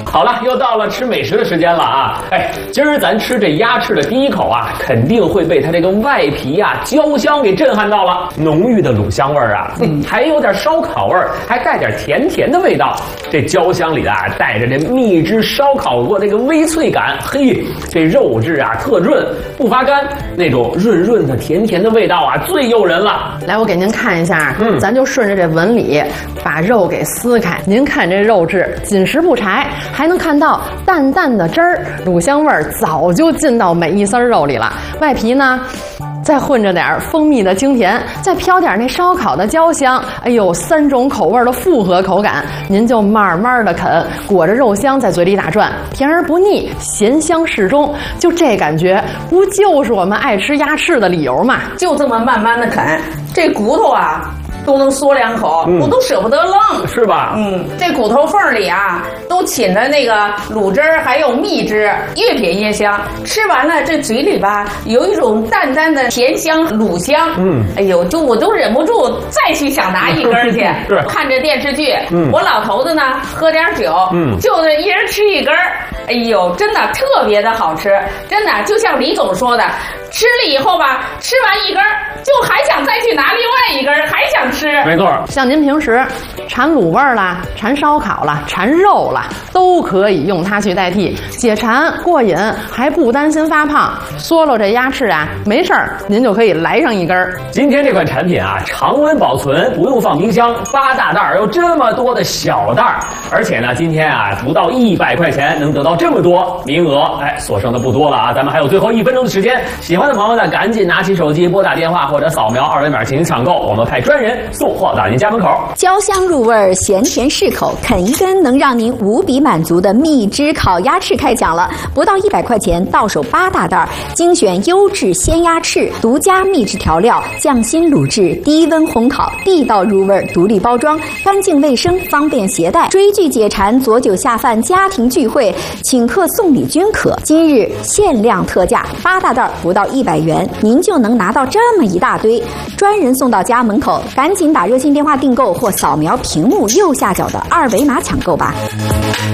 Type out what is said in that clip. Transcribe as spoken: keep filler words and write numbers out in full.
好了，又到了吃美食的时间了啊！哎，今儿咱吃这鸭翅的第一口啊，肯定会被它这个外皮啊焦香给震撼到了，浓郁的卤香味儿啊，嗯，还有点烧烤味儿，还带点甜甜的味道。这焦香里啊，带着这蜜汁烧烤过这个微脆感，嘿，这肉质啊特润，不发干，那种润润的甜甜的味道啊，最诱人了。 来，我给您看一下， 嗯， 咱就顺着这纹理把肉给撕开。您看这肉质紧实不柴，还能看到淡淡的汁儿，卤香味儿早就进到每一丝肉里了。外皮呢，再混着点蜂蜜的清甜，再飘点那烧烤的焦香，哎呦，三种口味的复合口感，您就慢慢的啃，裹着肉香在嘴里打转，甜而不腻，咸香适中，就这感觉，不就是我们爱吃鸭翅的理由吗？ 就这么慢慢的啃，这骨头啊都能嗦两口， 嗯、 我都舍不得扔， 是吧？ 嗯，这骨头缝里啊，都浸着那个卤汁儿，还有蜜汁，越品越香。吃完了，这嘴里吧有一种淡淡的甜香、卤香。嗯，哎呦，就我都忍不住再去想拿一根去。 是， 看着电视剧， 嗯， 我老头子呢喝点酒，嗯，就是一人吃一根儿。哎呦，真的特别的好吃，真的就像李总说的，吃了以后吧，吃完一根儿就还想再去拿另外一根儿，还想吃。 没错， 像您平时馋卤味儿啦、馋烧烤啦、馋肉啦，都可以用它去代替，解馋过瘾，还不担心发胖。嗦喽这鸭翅啊，没事儿，您就可以来上一根儿。 今天这款产品啊，常温保存，不用放冰箱，八大袋儿有这么多的小袋儿，而且呢，今天啊，不到一百块钱能得到这么多，名额哎，所剩的不多了啊，咱们还有最后一分钟的时间，喜欢的朋友呢，赶紧拿起手机拨打电话或者扫描二维码进行抢购，我们派专人送货到您家门口。 焦香入味，咸甜适口，啃一根能让您无比满足的蜜汁烤鸭翅开讲了，不到一百块钱到手八大袋，精选优质鲜鸭翅，独家秘制调料，匠心卤制，低温烘烤，地道入味，独立包装，干净卫生，方便携带。追剧解馋，佐酒下饭，家庭聚会，请客送礼均可。今日限量特价，八大袋不到一百元，您就能拿到这么一大堆，专人送到家门口，赶紧打热线电话订购或扫描屏幕右下角的二维码抢购吧。